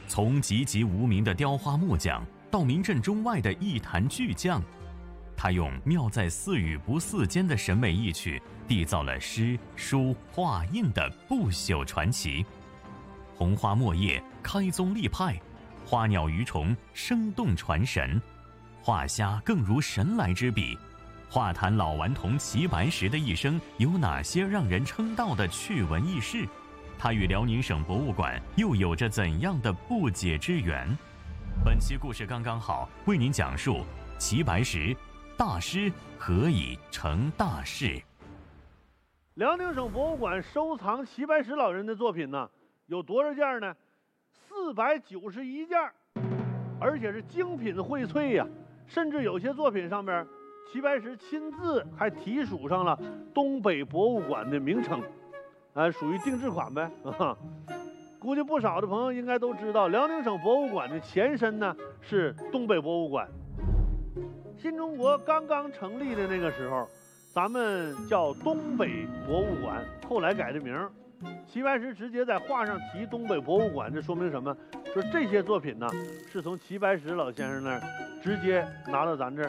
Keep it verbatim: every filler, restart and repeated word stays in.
从籍籍无名的雕花木匠到名震中外的一坛巨匠，他用妙在似语不似间的审美意趣，缔造了诗书画印的不朽传奇。红花墨叶开宗立派，花鸟鱼虫生动传神，画虾更如神来之笔。画坛老顽童齐白石的一生有哪些让人称道的趣闻轶事？他与辽宁省博物馆又有着怎样的不解之缘？本期故事刚刚好，为您讲述齐白石大师何以成大事。 辽宁省博物馆收藏齐白石老人的作品呢，有多少件呢？四百九十一件，而且是精品荟萃呀、啊！甚至有些作品上面，齐白石亲自还题署上了东北博物馆的名称，啊，属于定制款呗。啊，估计不少的朋友应该都知道，辽宁省博物馆的前身呢是东北博物馆。新中国刚刚成立的那个时候，咱们叫东北博物馆，后来改的名。齐白石直接在画上提东北博物馆，这说明什么？说这些作品呢，是从齐白石老先生那儿直接拿到咱这儿